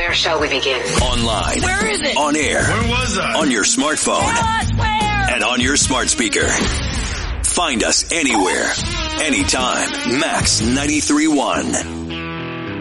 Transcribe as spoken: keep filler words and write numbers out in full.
Where shall we begin? Online. Where is it? On air. Where was I? On your smartphone. Tell us where. And on your smart speaker. Find us anywhere, anytime. Max ninety-three point one.